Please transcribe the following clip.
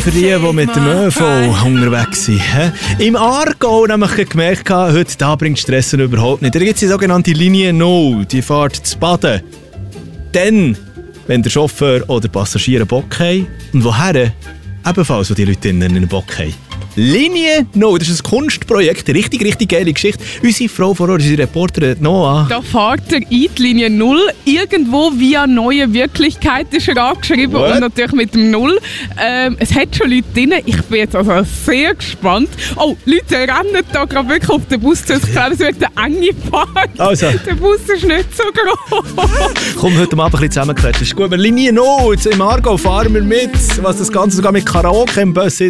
für die mit dem ÖV unterwegs sind. Im Aargau habe ich gemerkt, heute da bringt Stress überhaupt nicht. Da gibt es die sogenannte Linie 0, die fährt zu Baden. Dann, wenn der Chauffeur oder Passagiere Bock haben. Und woher? Ebenfalls, wo die Leute einen Bock haben. Linie 0, das ist ein Kunstprojekt, eine richtig geile Geschichte. Unsere Frau vor Ort, unsere Reporterin Noah. Da fährt er in die Linie 0, irgendwo via neue Wirklichkeit ist er angeschrieben. What? Und natürlich mit dem 0. Es hat schon Leute drin, ich bin jetzt also sehr gespannt. Oh, Leute rennen da gerade wirklich auf den Bus zu. Ich glaube, es wird eine enge Fahrt. Also. Der Bus ist nicht so groß. Komm, heute Abend ein bisschen zusammenquetschen. Ist gut, aber Linie 0, jetzt im Aargau fahren wir mit. Was das Ganze sogar mit Karaoke im Bus